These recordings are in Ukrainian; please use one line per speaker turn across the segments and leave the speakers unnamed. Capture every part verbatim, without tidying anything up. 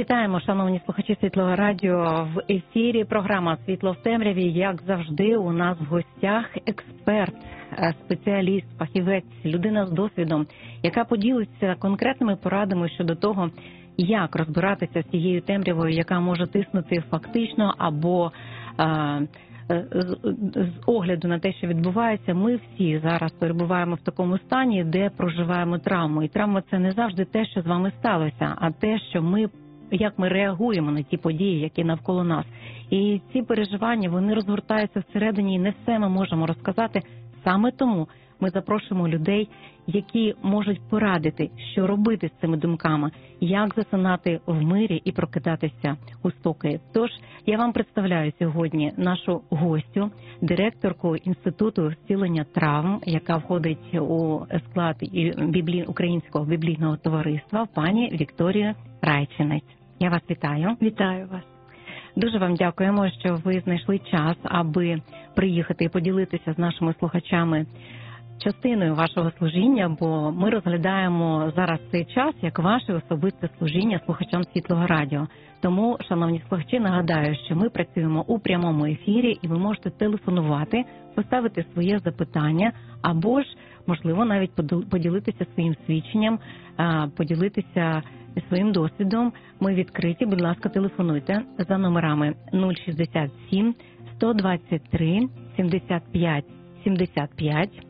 Вітаємо, шановні слухачі Світлого радіо. В ефірі програма «Світло в темряві». Як завжди, у нас в гостях експерт, спеціаліст, фахівець, людина з досвідом, яка поділиться конкретними порадами щодо того, як розбиратися з цією темрявою, яка може тиснути фактично або а, з, з огляду на те, що відбувається. Ми всі зараз перебуваємо в такому стані, де проживаємо травму. І травма – це не завжди те, що з вами сталося, а те, що ми як ми реагуємо на ті події, які навколо нас. І ці переживання, вони розгортаються всередині, і не все ми можемо розказати. Саме тому ми запрошуємо людей, які можуть порадити, що робити з цими думками, як засинати в мирі і прокидатися у спокої. Тож, я вам представляю сьогодні нашу гостю, директорку Інституту зцілення травм, яка входить у склад біблі... Українського біблійного товариства, пані Вікторію Райчинець. Я вас вітаю.
Вітаю вас.
Дуже вам дякуємо, що ви знайшли час, аби приїхати і поділитися з нашими слухачами частиною вашого служіння, бо ми розглядаємо зараз цей час як ваше особисте служіння слухачам Світлого радіо. Тому, шановні слухачі, нагадаю, що ми працюємо у прямому ефірі, і ви можете телефонувати, поставити своє запитання, або ж, можливо, навіть поділитися своїм свідченням, поділитися своїм досвідом. Ми відкриті, будь ласка, телефонуйте за номерами нуль шістдесят сім сто двадцять три сімдесят п'ять сімдесят п'ять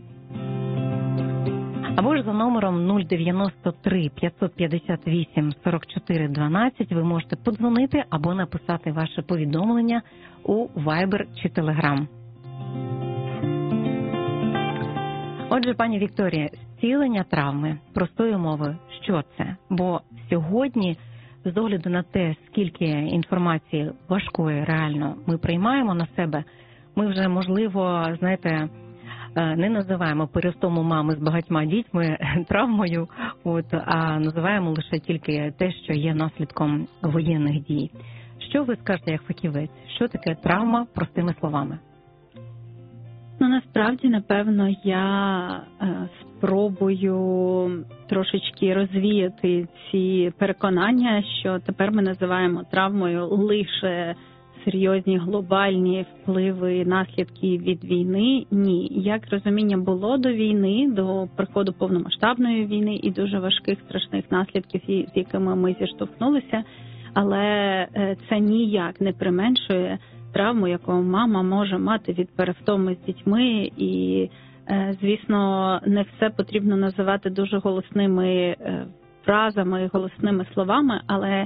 або ж за номером нуль дев'яносто три п'ятсот п'ятдесят вісім сорок чотири дванадцять. Ви можете подзвонити або написати ваше повідомлення у Viber чи Telegram. Отже, пані Вікторія, зцілення травми, простою мовою, що це? Бо сьогодні, з огляду на те, скільки інформації важкої реально ми приймаємо на себе, ми вже, можливо, знаєте, не називаємо перестому мами з багатьма дітьми травмою, от, а називаємо лише тільки те, що є наслідком воєнних дій. Що ви скажете як фахівець? Що таке травма простими словами?
Ну, насправді, напевно, я е, спробую трошечки розвіяти ці переконання, що тепер ми називаємо травмою лише серйозні глобальні впливи, наслідки від війни. Ні. Як розуміння було до війни, до приходу повномасштабної війни і дуже важких, страшних наслідків, з якими ми зіштовхнулися, але це ніяк не применшує травму, яку мама може мати від перевтоми з дітьми. І, звісно, не все потрібно називати дуже голосними фразами, голосними словами, але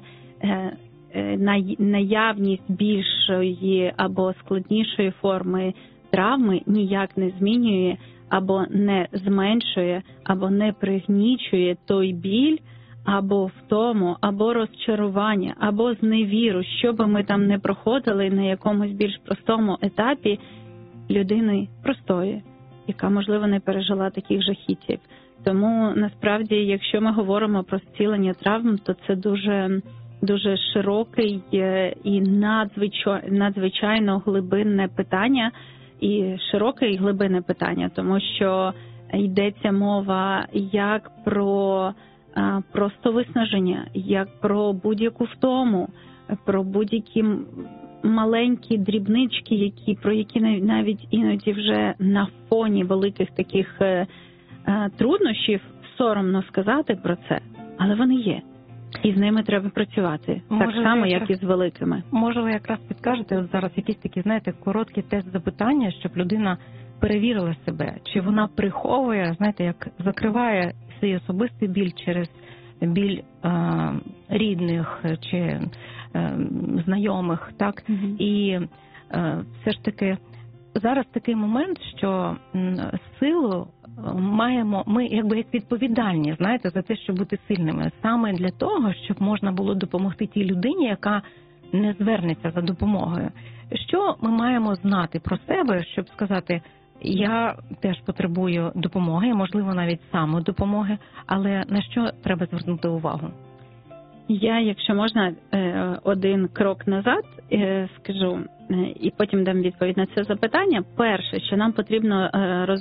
наявність більшої або складнішої форми травми ніяк не змінює або не зменшує, або не пригнічує той біль, або втому, або розчарування, або зневіру, що би ми там не проходили на якомусь більш простому етапі людини простої, яка, можливо, не пережила таких жахіттів. Тому, насправді, якщо ми говоримо про зцілення травм, то це дуже, дуже широке і надзвичайно, надзвичайно глибинне питання, і широке і глибинне питання, тому що йдеться мова як про просто виснаження, як про будь-яку втому, про будь-які маленькі дрібнички, які, про які навіть іноді вже на фоні великих таких труднощів соромно сказати про це, але вони є. І з ними треба працювати, може, так само, як і з великими.
Може, ви якраз підкажете, от зараз якісь такі, знаєте, короткі тест-запитання, щоб людина перевірила себе, чи вона приховує, знаєте, як закриває свій особистий біль через біль е, рідних чи е, знайомих, так? Mm-hmm. І е, все ж таки зараз такий момент, що силу маємо ми, якби як відповідальні, знаєте, за те, щоб бути сильними, саме для того, щоб можна було допомогти тій людині, яка не звернеться за допомогою. Що ми маємо знати про себе, щоб сказати: я теж потребую допомоги, можливо, навіть самодопомоги, але на що треба звернути увагу?
Я, якщо можна, один крок назад скажу, і потім дам відповідь на це запитання. Перше, що нам потрібно розуміти,